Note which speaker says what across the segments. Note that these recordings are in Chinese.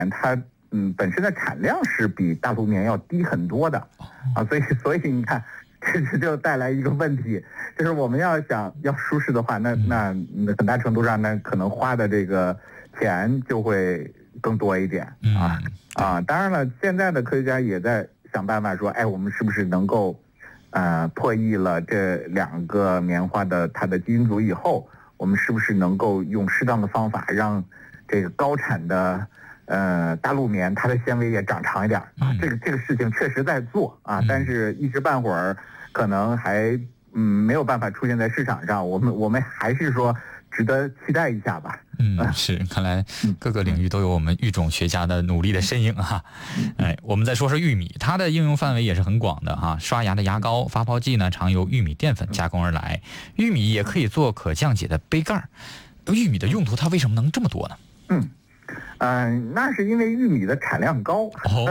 Speaker 1: 它本身的产量是比大陆棉要低很多的啊，所以你看，这就带来一个问题，就是我们要舒适的话，那很大程度上呢，可能花的这个钱就会更多一点啊。当然了，现在的科学家也在想办法说，哎，我们是不是能够破译了这2个棉花的它的基因组以后，我们是不是能够用适当的方法让这个高产的大陆棉它的纤维也长长一点啊？这个事情确实在做啊，但是一时半会儿可能还没有办法出现在市场上，我们还是说值得期待一下吧。
Speaker 2: 是，看来各个领域都有我们育种学家的努力的身影啊。我们再说说玉米，它的应用范围也是很广的哈。刷牙的牙膏、发泡剂呢，常由玉米淀粉加工而来。玉米也可以做可降解的杯盖。玉米的用途它为什么能这么多呢？
Speaker 1: 那是因为玉米的产量高。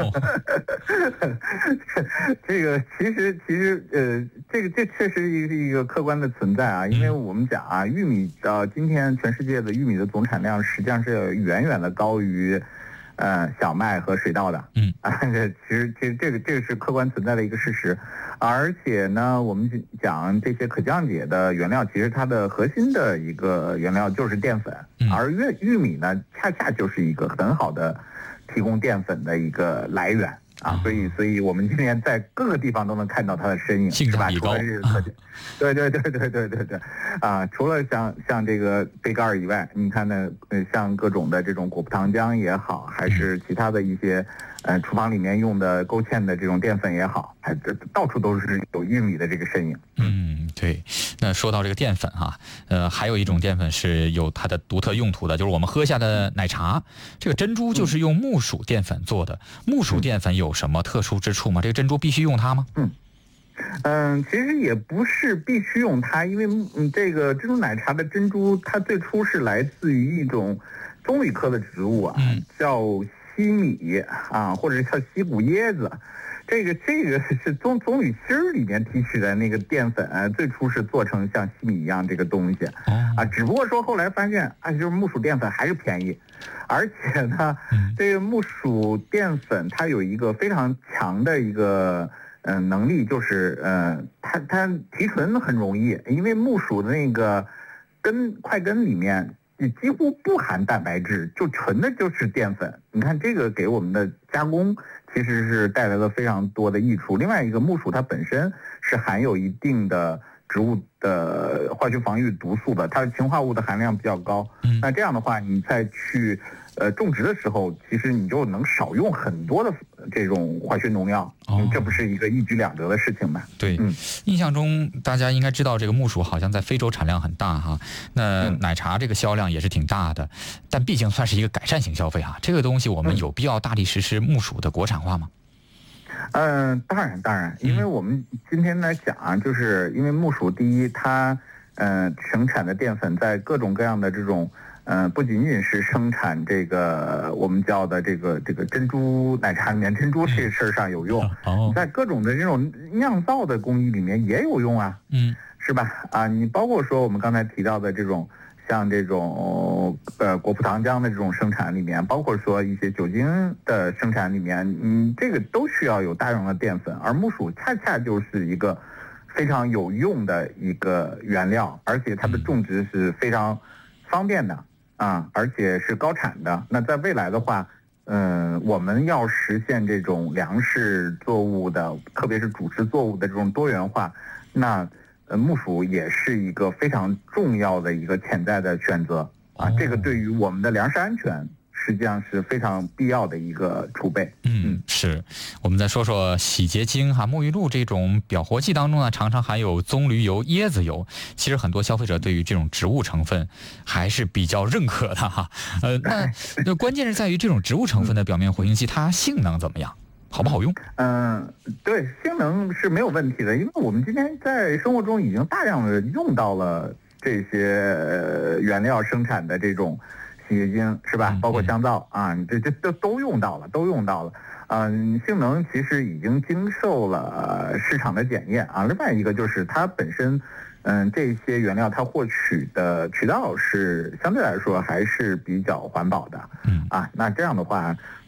Speaker 1: 这个其实这确实是一个客观的存在啊，因为我们讲啊，玉米今天全世界的玉米的总产量实际上是远远的高于小麦和水稻的。其实这个是客观存在的一个事实。而且呢，我们讲这些可降解的原料，其实它的核心的一个原料就是淀粉，而玉米呢，恰恰就是一个很好的提供淀粉的一个来源啊，所以我们今天在各个地方都能看到它的身影，
Speaker 2: 性价比高。
Speaker 1: 对啊，除了像这个杯盖以外，你看呢，像各种的这种果葡糖浆也好，还是其他的一些厨房里面用的勾芡的这种淀粉也好，这到处都是有玉米的这个身影。
Speaker 2: 对。那说到这个淀粉哈，还有一种淀粉是有它的独特用途的，就是我们喝下的奶茶。这个珍珠就是用木薯淀粉做的。木薯淀粉有什么特殊之处吗？这个珍珠必须用它吗？
Speaker 1: 其实也不是必须用它，因为这个珍珠奶茶的珍珠，它最初是来自于一种棕榈科的植物啊，叫西米啊，或者叫西谷椰子。这个是棕榈芯里面提取的那个淀粉，最初是做成像西米一样这个东西啊，只不过说后来发现就是木薯淀粉还是便宜，而且呢，这个木薯淀粉它有一个非常强的一个能力，就是它提纯很容易，因为木薯的那个块根里面几乎不含蛋白质，就纯的就是淀粉。你看这个给我们的加工其实是带来了非常多的益处。另外一个，木薯它本身是含有一定的植物的化学防御毒素的，它的氰化物的含量比较高。那这样的话，你再去种植的时候，其实你就能少用很多的这种化学农药，这不是一个一举两得的事情吗？
Speaker 2: 对，印象中大家应该知道这个木薯好像在非洲产量很大哈，那奶茶这个销量也是挺大的，但毕竟算是一个改善型消费哈，这个东西我们有必要大力实施木薯的国产化吗？
Speaker 1: 当然，因为我们今天来讲啊，就是因为木薯第一，它生产的淀粉在各种各样的这种不仅仅是生产这个我们叫的这个珍珠奶茶里面珍珠这个事儿上有用，在各种的这种酿造的工艺里面也有用啊，是吧？你包括说我们刚才提到的这种像这种果葡糖浆的这种生产里面，包括说一些酒精的生产里面，这个都需要有大量的淀粉，而木薯恰恰就是一个非常有用的一个原料，而且它的种植是非常方便的而且是高产的。那在未来的话，我们要实现这种粮食作物的，特别是主食作物的这种多元化，那木薯也是一个非常重要的一个潜在的选择这个对于我们的粮食安全实际上是非常必要的一个储备。
Speaker 2: 是。我们再说说洗洁精沐浴露这种表活剂当中呢，常常含有棕榈油、椰子油。其实很多消费者对于这种植物成分还是比较认可的哈。那关键是在于这种植物成分的表面活性剂，它性能怎么样？好不好用？
Speaker 1: 对，性能是没有问题的，因为我们今天在生活中已经大量的用到了这些原料生产的这种洗洁精，是吧？包括香皂这都用到了。性能其实已经经受了市场的检验另外一个就是它本身，这些原料它获取的渠道是相对来说还是比较环保的那这样的话，